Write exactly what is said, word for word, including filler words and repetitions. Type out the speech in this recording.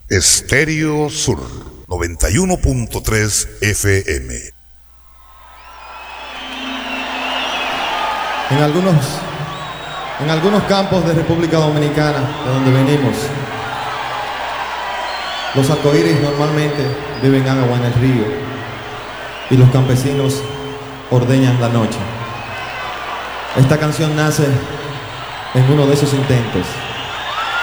Estéreo Sur noventa y uno punto tres F M. En algunos, en algunos campos de República Dominicana, de donde venimos, los arcoíris normalmente viven agua en el río y los campesinos ordeñan la noche. Esta canción nace en uno de esos intentos.